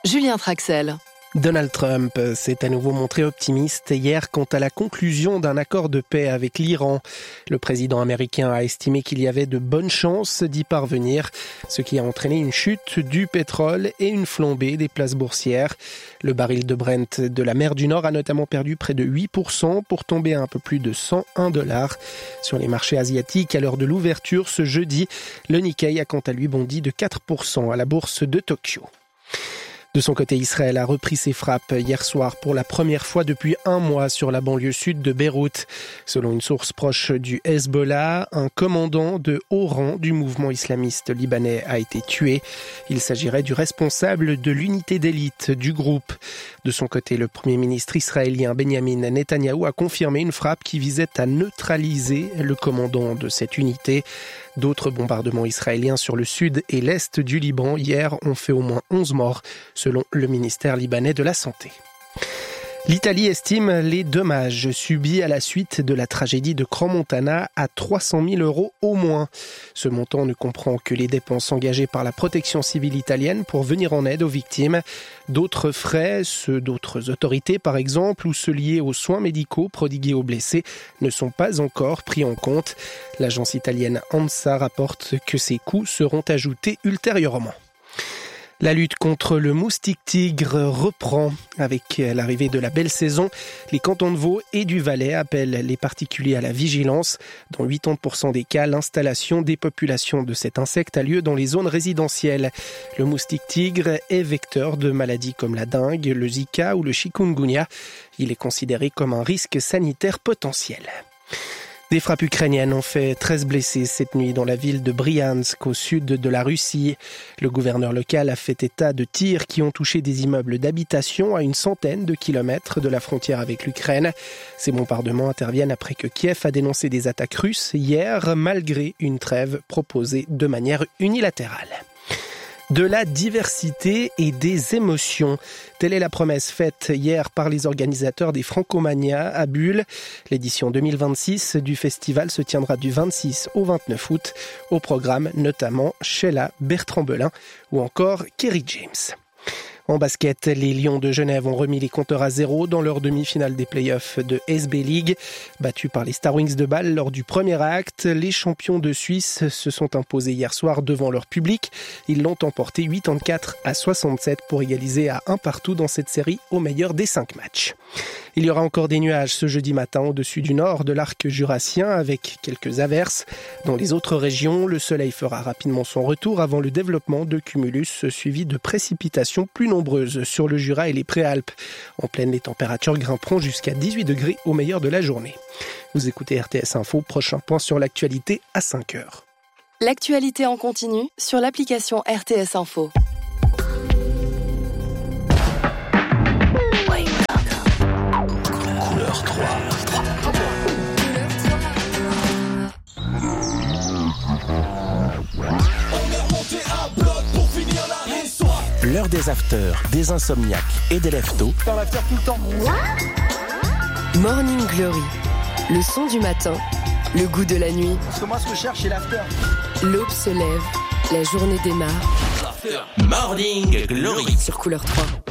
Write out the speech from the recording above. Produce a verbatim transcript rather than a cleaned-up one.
Julien Traxel. Donald Trump s'est à nouveau montré optimiste hier quant à la conclusion d'un accord de paix avec l'Iran. Le président américain a estimé qu'il y avait de bonnes chances d'y parvenir, ce qui a entraîné une chute du pétrole et une flambée des places boursières. Le baril de Brent de la mer du Nord a notamment perdu près de huit pour cent pour tomber à un peu plus de cent un dollars. Sur les marchés asiatiques, à l'heure de l'ouverture ce jeudi, le Nikkei a quant à lui bondi de quatre pour cent à la bourse de Tokyo. De son côté, Israël a repris ses frappes hier soir pour la première fois depuis un mois sur la banlieue sud de Beyrouth. Selon une source proche du Hezbollah, un commandant de haut rang du mouvement islamiste libanais a été tué. Il s'agirait du responsable de l'unité d'élite du groupe. De son côté, le premier ministre israélien Benjamin Netanyahou a confirmé une frappe qui visait à neutraliser le commandant de cette unité. D'autres bombardements israéliens sur le sud et l'est du Liban hier ont fait au moins onze morts, selon le ministère libanais de la Santé. L'Italie estime les dommages subis à la suite de la tragédie de Crans-Montana à trois cent mille euros au moins. Ce montant ne comprend que les dépenses engagées par la protection civile italienne pour venir en aide aux victimes. D'autres frais, ceux d'autres autorités par exemple, ou ceux liés aux soins médicaux prodigués aux blessés, ne sont pas encore pris en compte. L'agence italienne ANSA rapporte que ces coûts seront ajoutés ultérieurement. La lutte contre le moustique tigre reprend. Avec l'arrivée de la belle saison, les cantons de Vaud et du Valais appellent les particuliers à la vigilance. Dans quatre-vingt-dix pour cent des cas, l'installation des populations de cet insecte a lieu dans les zones résidentielles. Le moustique tigre est vecteur de maladies comme la dengue, le Zika ou le chikungunya. Il est considéré comme un risque sanitaire potentiel. Des frappes ukrainiennes ont fait treize blessés cette nuit dans la ville de Briansk, au sud de la Russie. Le gouverneur local a fait état de tirs qui ont touché des immeubles d'habitation à une centaine de kilomètres de la frontière avec l'Ukraine. Ces bombardements interviennent après que Kiev a dénoncé des attaques russes hier, malgré une trêve proposée de manière unilatérale. De la diversité et des émotions. Telle est la promesse faite hier par les organisateurs des Francomania à Bulle. L'édition deux mille vingt-six du festival se tiendra du vingt-six au vingt-neuf août. Au programme notamment Sheila, Bertrand Belin ou encore Kerry James. En basket, les Lions de Genève ont remis les compteurs à zéro dans leur demi-finale des playoffs de S B League. Battus par les Star Wings de Bâle lors du premier acte, les champions de Suisse se sont imposés hier soir devant leur public. Ils l'ont emporté quatre-vingt-quatre à soixante-sept pour égaliser à un partout dans cette série au meilleur des cinq matchs. Il y aura encore des nuages ce jeudi matin au-dessus du nord de l'arc jurassien avec quelques averses. Dans les autres régions, le soleil fera rapidement son retour avant le développement de cumulus suivi de précipitations plus nombreuses sur le Jura et les Préalpes. En pleine, les températures grimperont jusqu'à dix-huit degrés au meilleur de la journée. Vous écoutez R T S Info, prochain point sur l'actualité à cinq heures. L'actualité en continu sur l'application R T S Info. Couleur trois. L'heure des afters, des insomniaques et des leftos. Dans l'after tout le temps. Morning Glory, le son du matin, le goût de la nuit. Parce que moi, ce que je cherche, c'est l'after. L'aube se lève, la journée démarre. Morning Glory sur Couleur trois.